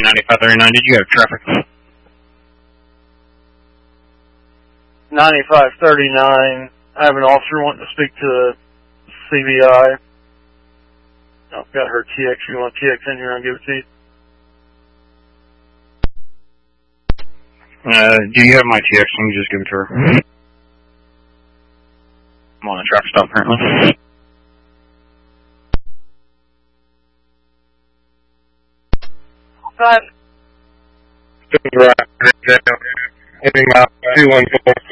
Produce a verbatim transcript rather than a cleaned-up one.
ninety-five thirty-nine, did you have traffic? ninety-five thirty-nine, I have an officer wanting to speak to C B I. I've got her T X. You want T X in here? I'll give it to you. Uh, do you have my T X? Let me just give it to her. I'm on a traffic stop currently. Go ahead. Right. Heading out two one four.